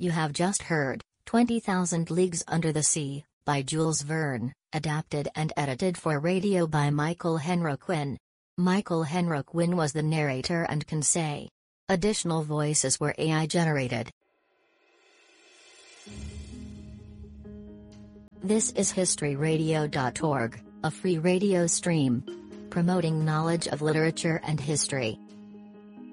You have just heard 20,000 Leagues Under the Sea by Jules Verne, adapted and edited for radio by Michael Henry. Michael Henry was the narrator and can say. Additional voices were AI generated. This is historyradio.org, a free radio stream promoting knowledge of literature and history.